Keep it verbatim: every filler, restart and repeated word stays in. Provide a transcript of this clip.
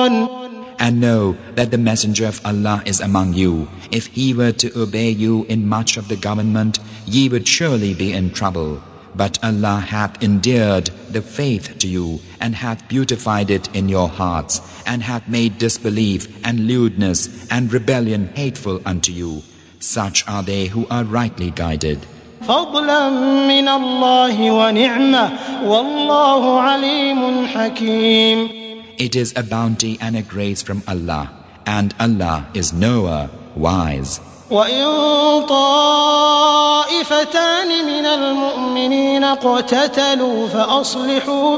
And know that the Messenger of Allah is among you. If he were to obey you in much of the government, ye would surely be in trouble. But Allah hath endeared the faith to you, and hath beautified it in your hearts, and hath made disbelief and lewdness and rebellion hateful unto you. Such are they who are rightly guided. فضلا من الله ونعمة والله عليم حكيم. It is a bounty and a grace from Allah, and Allah is knower, wise. وإن طائفتان من المؤمنين اقتتلوا فأصلحوا